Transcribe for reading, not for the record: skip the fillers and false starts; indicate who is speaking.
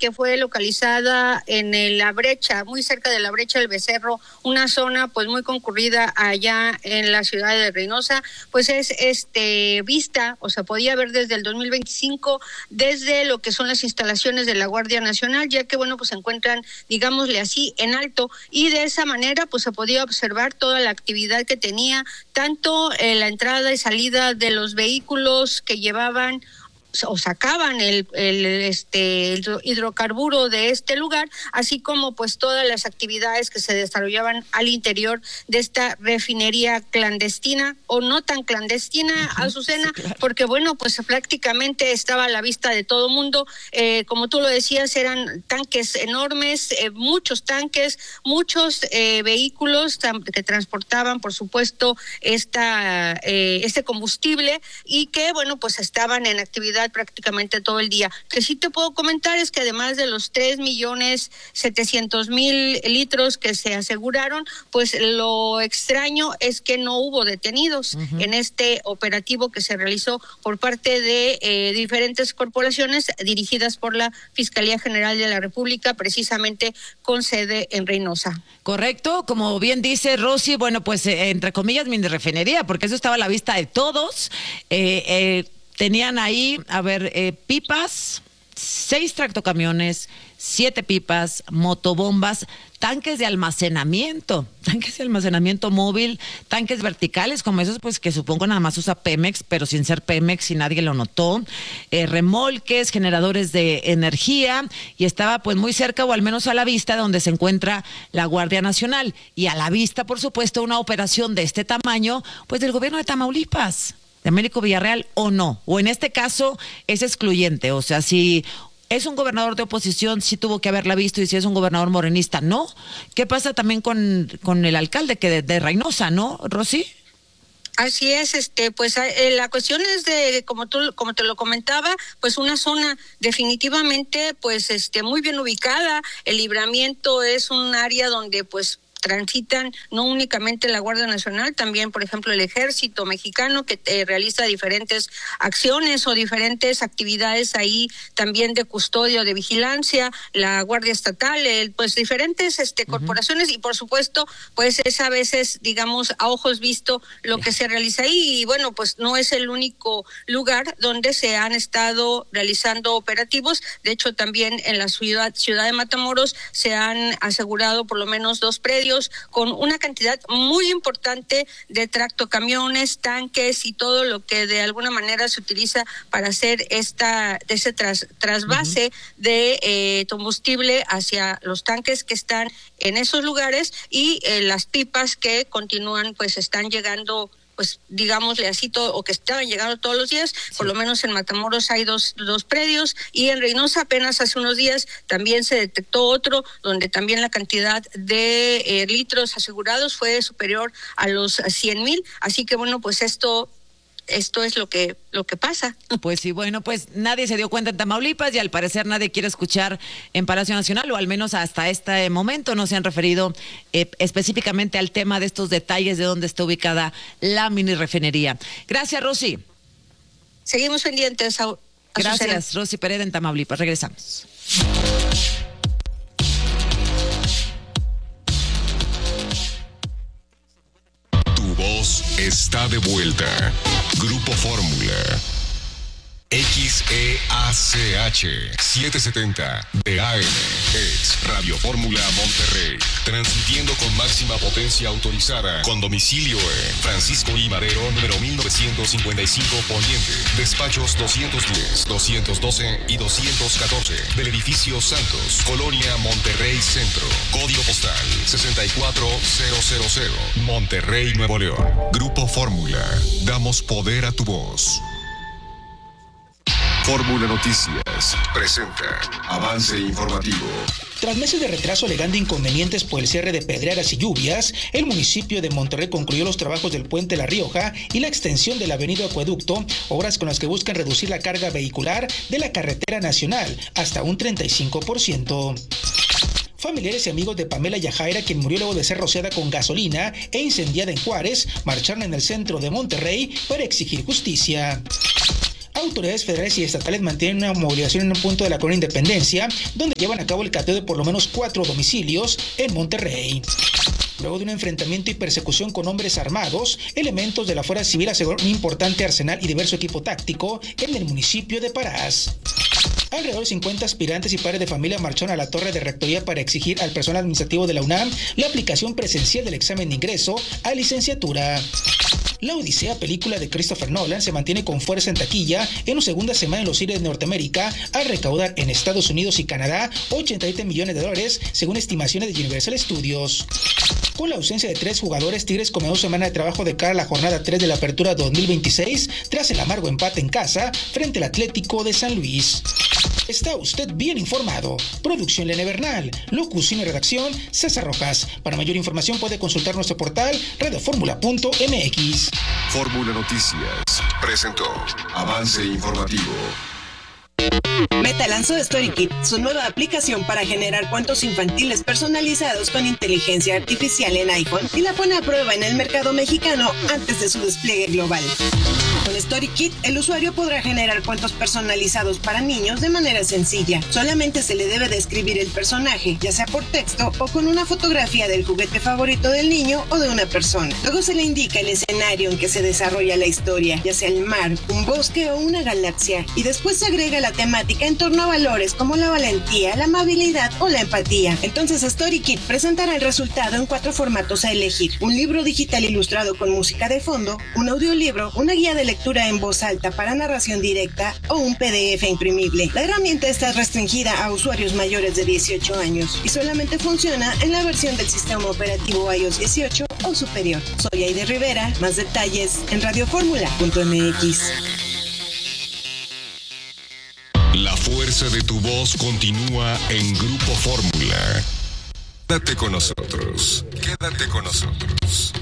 Speaker 1: que fue localizada en la brecha, muy cerca de la brecha del Becerro, una zona pues muy concurrida allá en la ciudad de Reynosa, pues es vista, o sea, podía ver desde el 2025 desde lo que son las instalaciones de la Guardia Nacional, ya que bueno, pues se encuentran, digámosle así, en alto, y de esa manera pues se podía observar toda la actividad que tenía, tanto la entrada y salida de los vehículos que llevaban o sacaban el hidrocarburo de este lugar, así como pues todas las actividades que se desarrollaban al interior de esta refinería clandestina o no tan clandestina, Azucena, sí, claro, porque bueno, pues prácticamente estaba a la vista de todo mundo, como tú lo decías, eran tanques enormes, muchos tanques, muchos vehículos que transportaban, por supuesto, este combustible, y que bueno, pues estaban en actividad prácticamente todo el día. Que sí te puedo comentar es que además de los 3.700.000 litros que se aseguraron, pues lo extraño es que no hubo detenidos en este operativo que se realizó por parte de diferentes corporaciones dirigidas por la Fiscalía General de la República, precisamente con sede en Reynosa.
Speaker 2: Correcto, como bien dice Rosy, bueno, pues entre comillas mini refinería, porque eso estaba a la vista de todos. Tenían ahí, pipas, 6 tractocamiones, 7 pipas, motobombas, tanques de almacenamiento móvil, tanques verticales como esos, pues que supongo nada más usa Pemex, pero sin ser Pemex y nadie lo notó, remolques, generadores de energía, y estaba pues muy cerca o al menos a la vista donde se encuentra la Guardia Nacional, y a la vista, por supuesto, una operación de este tamaño, pues del gobierno de Tamaulipas, de Américo Villarreal, o no, o en este caso es excluyente, o sea, si es un gobernador de oposición, sí tuvo que haberla visto, y si es un gobernador morenista, no. ¿Qué pasa también con el alcalde de Reynosa, no, Rosy?
Speaker 1: Así es, pues la cuestión es de, como te lo comentaba, pues una zona definitivamente, pues muy bien ubicada. El Libramiento es un área donde pues transitan no únicamente la Guardia Nacional, también, por ejemplo, el Ejército Mexicano, que realiza diferentes acciones o diferentes actividades ahí, también de custodia, de vigilancia, la Guardia Estatal, pues diferentes corporaciones, y por supuesto, pues es a veces, digamos, a ojos visto lo que se realiza ahí, y bueno, pues no es el único lugar donde se han estado realizando operativos. De hecho, también en la ciudad de Matamoros se han asegurado por lo menos 2 predios con una cantidad muy importante de tractocamiones, tanques y todo lo que de alguna manera se utiliza para hacer ese trasvase de combustible hacia los tanques que están en esos lugares, y las pipas que continúan, pues están llegando, pues digámosle así, o que estaban llegando todos los días. Sí. Por lo menos en Matamoros hay dos predios, y en Reynosa apenas hace unos días también se detectó otro, donde también la cantidad de litros asegurados fue superior a los 100,000, así que bueno, pues esto es lo que pasa.
Speaker 2: Pues sí, bueno, pues nadie se dio cuenta en Tamaulipas, y al parecer nadie quiere escuchar en Palacio Nacional, o al menos hasta este momento no se han referido específicamente al tema de estos detalles de dónde está ubicada la mini refinería. Gracias, Rosy.
Speaker 1: Seguimos pendientes.
Speaker 2: Gracias, Rosy Pereda en Tamaulipas. Regresamos.
Speaker 3: Voz está de vuelta. Grupo Fórmula. XEACH 770 de AM es Radio Fórmula Monterrey, transmitiendo con máxima potencia autorizada, con domicilio en Francisco I. Madero, número 1955 Poniente, despachos 210, 212 y 214 del edificio Santos, Colonia Monterrey Centro, código postal 64000, Monterrey, Nuevo León. Grupo Fórmula, damos poder a tu voz. Fórmula Noticias presenta avance informativo.
Speaker 4: Tras meses de retraso alegando inconvenientes por el cierre de pedreras y lluvias, el municipio de Monterrey concluyó los trabajos del puente La Rioja y la extensión de la avenida Acueducto, obras con las que buscan reducir la carga vehicular de la carretera nacional hasta un 35%. Familiares y amigos de Pamela Yajaira, quien murió luego de ser rociada con gasolina e incendiada en Juárez, marcharon en el centro de Monterrey para exigir justicia. Autoridades federales y estatales mantienen una movilización en un punto de la Colonia Independencia, donde llevan a cabo el cateo de por lo menos 4 domicilios en Monterrey. Luego de un enfrentamiento y persecución con hombres armados, elementos de la Fuerza Civil aseguraron un importante arsenal y diverso equipo táctico en el municipio de Parás. Alrededor de 50 aspirantes y padres de familia marcharon a la torre de rectoría para exigir al personal administrativo de la UNAM la aplicación presencial del examen de ingreso a licenciatura. La Odisea, película de Christopher Nolan, se mantiene con fuerza en taquilla en su segunda semana en los cines de Norteamérica al recaudar en Estados Unidos y Canadá $87 millones, según estimaciones de Universal Studios. Con la ausencia de 3 jugadores, Tigres comenzó semana de trabajo de cara a la jornada 3 de la Apertura 2026 tras el amargo empate en casa frente al Atlético de San Luis. Está usted bien informado. Producción Lene Bernal, locución y redacción César Rojas. Para mayor información puede consultar nuestro portal radioformula.mx.
Speaker 3: Fórmula Noticias presentó Avance Informativo.
Speaker 5: Meta lanzó StoryKit, su nueva aplicación para generar cuentos infantiles personalizados con inteligencia artificial en iPhone, y la pone a prueba en el mercado mexicano antes de su despliegue global. Con StoryKit, el usuario podrá generar cuentos personalizados para niños de manera sencilla. Solamente se le debe describir el personaje, ya sea por texto o con una fotografía del juguete favorito del niño o de una persona. Luego se le indica el escenario en que se desarrolla la historia, ya sea el mar, un bosque o una galaxia, y después se agrega la temática en torno a valores como la valentía, la amabilidad o la empatía. Entonces StoryKit presentará el resultado en 4 formatos a elegir: un libro digital ilustrado con música de fondo, un audiolibro, una guía de lectura en voz alta para narración directa o un PDF imprimible. La herramienta está restringida a usuarios mayores de 18 años y solamente funciona en la versión del sistema operativo iOS 18 o superior. Soy Aide Rivera, más detalles en radioformula.mx.
Speaker 3: La fuerza de tu voz continúa en Grupo Fórmula. Quédate con nosotros. Quédate con nosotros.